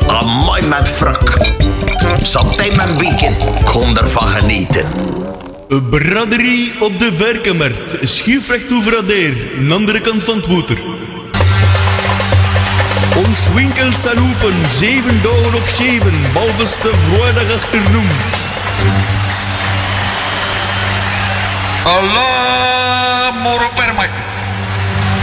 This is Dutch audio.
Amai met frak. Saté met bacon. Kon ervan genieten. Braderie op de Verkenmarkt. Schiefrecht over Adeer. Aan de andere kant van het water. Ons winkel staan open 7 dagen op 7. Behalve de vrijdag achternoem. Allah!